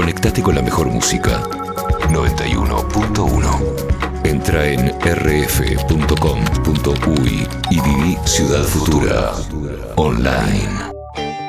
Conectate con la mejor música. 91.1. Entra en rf.com.uy y viví Ciudad Futura online.